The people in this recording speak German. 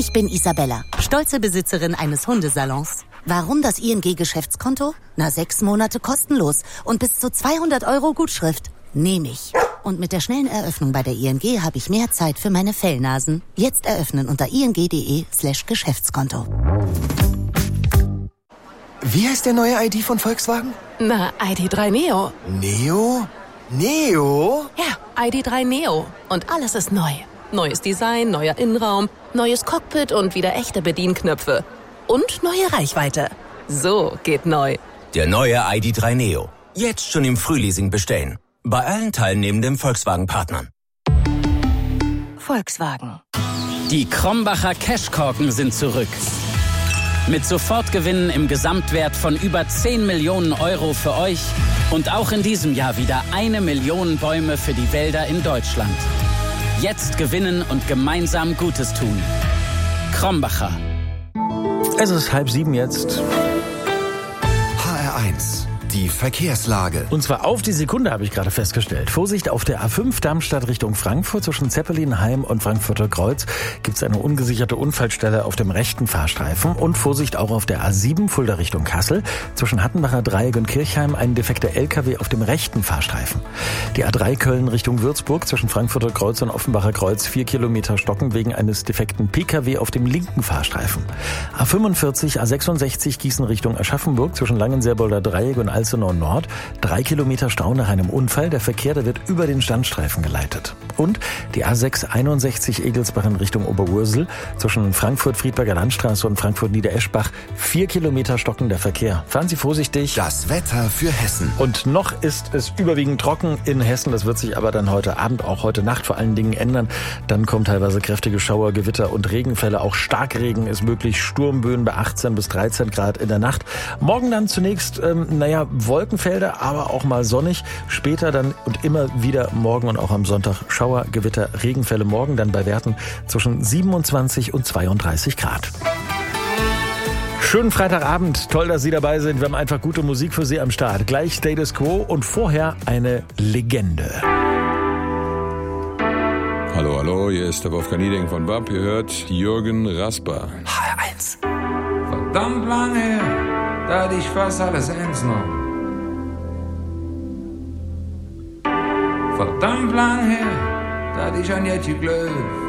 Ich bin Isabella, stolze Besitzerin eines Hundesalons. Warum das ING-Geschäftskonto? 6 Monate kostenlos und bis zu 200 € Gutschrift. Nehme ich. Und mit der schnellen Eröffnung bei der ING habe ich mehr Zeit für meine Fellnasen. Jetzt eröffnen unter ing.de/Geschäftskonto. Wie heißt der neue ID von Volkswagen? Na, ID.3 Neo. Neo? Neo? Ja, ID.3 Neo. Und alles ist neu. Neues Design, neuer Innenraum, neues Cockpit und wieder echte Bedienknöpfe. Und neue Reichweite. So geht neu. Der neue ID.3 Neo. Jetzt schon im Frühleasing bestellen. Bei allen teilnehmenden Volkswagen-Partnern. Volkswagen. Die Krombacher Cashkorken sind zurück. Mit Sofortgewinnen im Gesamtwert von über 10 Millionen € für euch und auch in diesem Jahr wieder 1 Million Bäume für die Wälder in Deutschland. Jetzt gewinnen und gemeinsam Gutes tun. Krombacher. Es ist 6:30 jetzt. HR1, die Verkehrslage. Und zwar auf die Sekunde, habe ich gerade festgestellt. Vorsicht, auf der A5 Darmstadt Richtung Frankfurt zwischen Zeppelinheim und Frankfurter Kreuz gibt es eine ungesicherte Unfallstelle auf dem rechten Fahrstreifen. Und Vorsicht auch auf der A7 Fulda Richtung Kassel zwischen Hattenbacher Dreieck und Kirchheim ein defekter LKW auf dem rechten Fahrstreifen. Die A3 Köln Richtung Würzburg zwischen Frankfurter Kreuz und Offenbacher Kreuz 4 Kilometer stocken wegen eines defekten PKW auf dem linken Fahrstreifen. A45 A66 Gießen Richtung Aschaffenburg zwischen Langenseerbolder Dreieck und Alzenau Nord 3 Kilometer Stau nach einem Unfall. Der Verkehr, der wird über den Standstreifen geleitet. Und die A661 Egelsbach in Richtung Oberursel zwischen Frankfurt-Friedberger Landstraße und Frankfurt-Niedereschbach 4 Kilometer stockender Verkehr. Fahren Sie vorsichtig. Das Wetter für Hessen. Und noch ist es überwiegend trocken in Hessen. Das wird sich aber dann heute Abend, auch heute Nacht vor allen Dingen ändern. Dann kommen teilweise kräftige Schauer, Gewitter und Regenfälle. Auch Starkregen ist möglich. Sturmböen bei 18 bis 13 Grad in der Nacht. Morgen dann zunächst, Wolkenfelder, aber auch mal sonnig. Später dann und immer wieder morgen und auch am Sonntag Schauer, Gewitter, Regenfälle. Morgen dann bei Werten zwischen 27 und 32 Grad. Schönen Freitagabend. Toll, dass Sie dabei sind. Wir haben einfach gute Musik für Sie am Start. Gleich Status Quo und vorher eine Legende. Hallo, hallo, hier ist der Wolfgang Nieding von BAP. Ihr hört Jürgen Rasper. HR1. Verdammt lange her, da hatte ich fast alles ernst genommen. Verdammt lang her, da hatte ich an Jetje Glöw.